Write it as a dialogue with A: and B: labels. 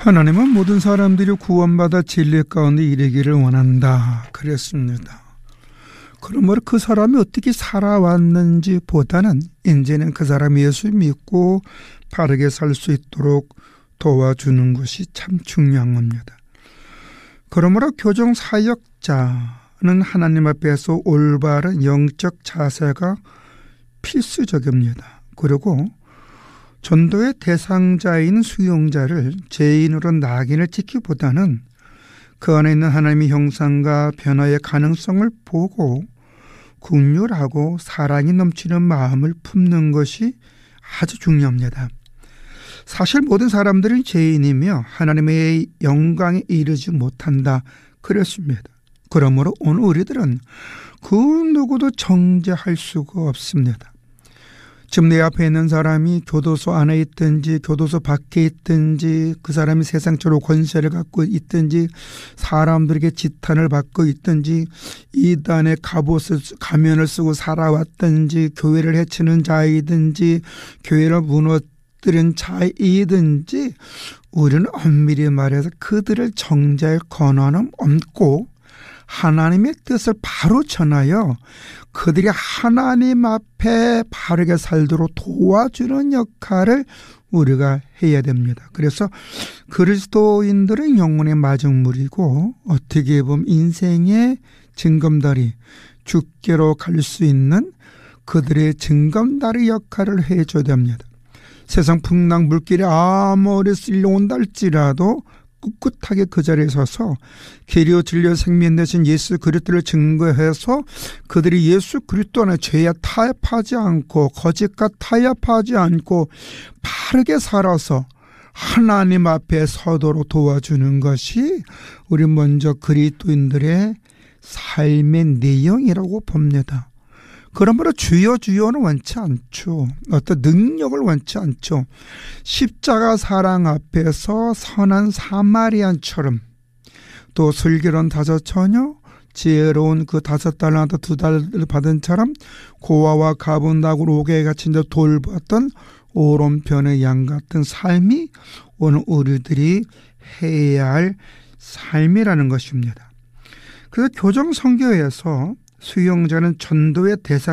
A: 하나님은 모든 사람들이 구원받아 진리 가운데 이르기를 원한다 그랬습니다. 그러므로 그 사람이 어떻게 살아왔는지 보다는 이제는 그 사람이 예수 믿고 바르게 살 수 있도록 도와주는 것이 참 중요한 겁니다. 그러므로 교정사역자는 하나님 앞에서 올바른 영적 자세가 필수적입니다. 그리고 전도의 대상자인 수용자를 죄인으로 낙인을 찍기보다는 그 안에 있는 하나님의 형상과 변화의 가능성을 보고 긍휼하고 사랑이 넘치는 마음을 품는 것이 아주 중요합니다. 사실 모든 사람들은 죄인이며 하나님의 영광에 이르지 못한다 그랬습니다. 그러므로 오늘 우리들은 그 누구도 정죄할 수가 없습니다. 지금 내 앞에 있는 사람이 교도소 안에 있든지 교도소 밖에 있든지 그 사람이 세상적으로 권세를 갖고 있든지 사람들에게 지탄을 받고 있든지 이단의 갑옷을 가면을 쓰고 살아왔든지 교회를 해치는 자이든지 교회를 무너뜨린 자이든지 우리는 엄밀히 말해서 그들을 정죄할 권한은 없고 하나님의 뜻을 바로 전하여 그들이 하나님 앞에 바르게 살도록 도와주는 역할을 우리가 해야 됩니다. 그래서 그리스도인들은 영혼의 마중물이고 어떻게 보면 인생의 징검다리, 주께로 갈 수 있는 그들의 징검다리 역할을 해줘야 됩니다. 세상 풍랑 물길이 아무리 쓸려온다 할지라도 꿋꿋하게 그 자리에 서서 길이요 진리요 생명 되신 예수 그리스도를 증거해서 그들이 예수 그리스도 안에 죄에 타협하지 않고 거짓과 타협하지 않고 바르게 살아서 하나님 앞에 서도록 도와주는 것이 우리 먼저 그리스도인들의 삶의 내용이라고 봅니다. 그러므로 주여 주여는 원치 않죠. 어떤 능력을 원치 않죠. 십자가 사랑 앞에서 선한 사마리안처럼 또 슬기로운 5 처녀, 지혜로운 그 5 달란트 2 달을 받은 처럼 고아와 가분 나귀를 옥에 갇힌 데 돌봤던 오른편의 양 같은 삶이 오늘 우리들이 해야 할 삶이라는 것입니다. 그래서 교정선교에서 수용자는 전도의 대상